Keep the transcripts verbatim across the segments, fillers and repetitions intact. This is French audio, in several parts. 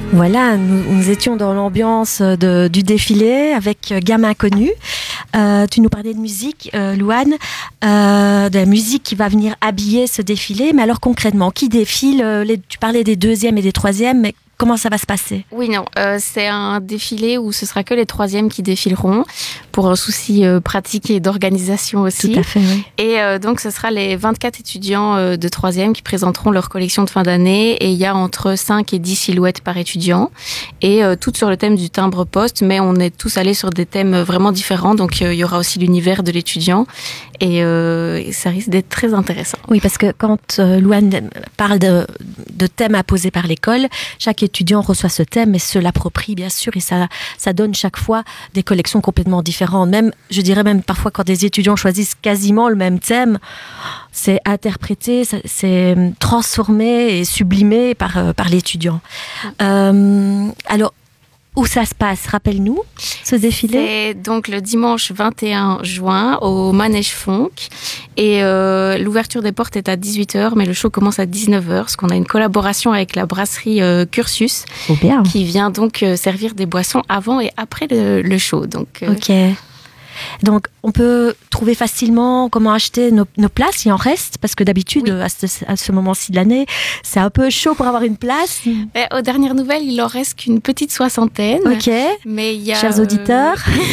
Voilà, nous, nous étions dans l'ambiance de, du défilé avec Gamins Connus. Euh, tu nous parlais de musique, euh, Louane, euh, de la musique qui va venir habiller ce défilé. Mais alors concrètement, qui défile euh, les, Tu parlais des deuxièmes et des troisièmes, mais comment ça va se passer? Oui, non, euh, c'est un défilé où ce sera que les troisièmes qui défileront pour un souci euh, pratique et d'organisation aussi. Tout à fait, oui. Et euh, donc, ce sera les vingt-quatre étudiants euh, de troisième qui présenteront leur collection de fin d'année. Et il y a entre cinq et dix silhouettes par étudiant. Et euh, toutes sur le thème du timbre-poste, mais on est tous allés sur des thèmes vraiment différents. Donc, euh, il y aura aussi l'univers de l'étudiant. Et, euh, et ça risque d'être très intéressant. Oui, parce que quand euh, Louane parle de, de thèmes à poser par l'école, chaque étudiant reçoit ce thème et se l'approprie, bien sûr. Et ça, ça donne chaque fois des collections complètement différentes. Même, je dirais même parfois quand des étudiants choisissent quasiment le même thème, c'est interprété, c'est transformé et sublimé par, par l'étudiant. Euh, alors, où ça se passe? Rappelle-nous, ce défilé. C'est donc le dimanche vingt et un juin au Manège Fonck. Et euh, l'ouverture des portes est à dix-huit heures, mais le show commence à dix-neuf heures, parce qu'on a une collaboration avec la brasserie euh, Cursus, oh bien. qui vient donc euh, servir des boissons avant et après le, le show. Donc, euh... Ok. Donc, on peut trouver facilement comment acheter nos, nos places, il en reste, parce que d'habitude, oui. à, ce, à ce moment-ci de l'année, c'est un peu chaud pour avoir une place. Mais aux dernières nouvelles, il en reste qu'une petite soixantaine. Ok. Mais il y a, chers auditeurs.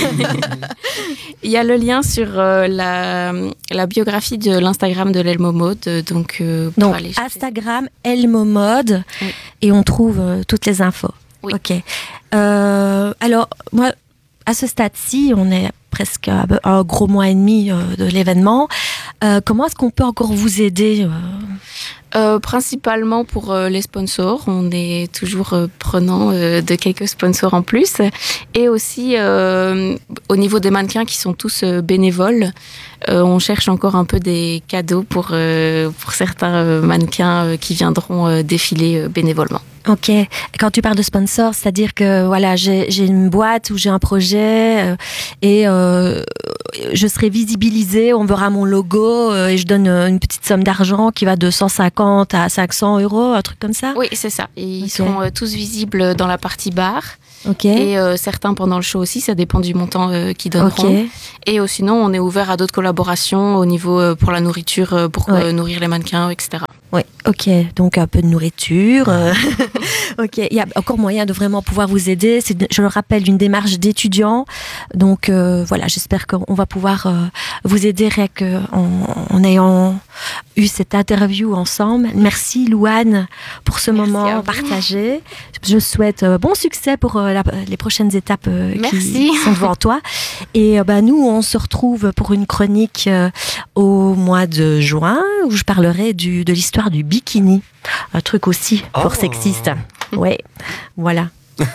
Il y a le lien sur euh, la, la biographie de l'Instagram de l'Elmo Mode. Donc, euh, pour donc aller Instagram, Elmo Mode, oui. Et on trouve euh, toutes les infos. Oui. Ok. Euh, alors, moi, à ce stade-ci, on est presque à un gros mois et demi euh, de l'événement. Euh, comment est-ce qu'on peut encore vous aider euh Euh, principalement pour euh, les sponsors. On est toujours euh, prenant euh, de quelques sponsors en plus. Et aussi, euh, au niveau des mannequins qui sont tous euh, bénévoles, euh, on cherche encore un peu des cadeaux pour, euh, pour certains euh, mannequins euh, qui viendront euh, défiler euh, bénévolement. Ok. Quand tu parles de sponsor, c'est-à-dire que voilà, j'ai, j'ai une boîte ou j'ai un projet euh, et euh, je serai visibilisée, on verra mon logo euh, et je donne une petite somme d'argent qui va de cent cinquante à cinq cents euros, un truc comme ça? Oui, c'est ça. Et ils okay. seront euh, tous visibles dans la partie bar. Okay. Et euh, certains pendant le show aussi, ça dépend du montant euh, qu'ils donneront. Okay. Et euh, sinon, on est ouvert à d'autres collaborations au niveau euh, pour la nourriture, euh, pour ouais. euh, nourrir les mannequins, et cetera. Oui, ok. Donc un peu de nourriture. Euh, ok. Il y a encore moyen de vraiment pouvoir vous aider. C'est, je le rappelle, une démarche d'étudiants. Donc euh, voilà, j'espère qu'on va pouvoir euh, vous aider rien qu'en en ayant eu cette interview ensemble. Merci Louane pour ce Merci moment partagé. Je souhaite euh, bon succès pour euh, la, les prochaines étapes euh, qui sont devant toi. Et euh, bah, nous, on se retrouve pour une chronique euh, au mois de juin où je parlerai du, de l'histoire du bikini. Un truc aussi fort oh. sexiste. Ouais, voilà.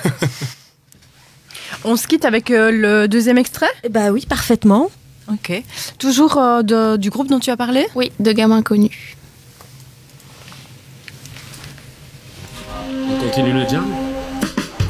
On se quitte avec euh, le deuxième extrait ? Bah oui, parfaitement. Ok. Toujours euh, de, du groupe dont tu as parlé ? Oui, de Gamins Connus.